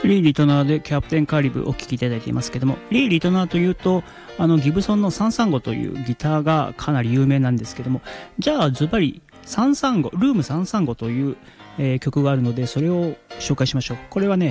リー・リトナーでキャプテンカリブお聴きいただいていますけども、リー・リトナーというとギブソンの335というギターがかなり有名なんですけども、じゃあズバリ335ルーム335という、曲があるので、それを紹介しましょう。これはね